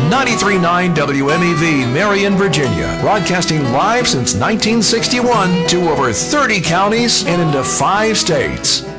93.9 WMEV, Marion, Virginia, broadcasting live since 1961 to over 30 counties and into 5 states.